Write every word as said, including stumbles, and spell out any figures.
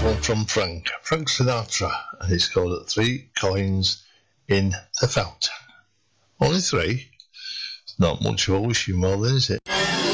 one from Frank, Frank Sinatra, and it's called Three Coins in the Fountain. Only three? It's not much of a wishing well then, is it?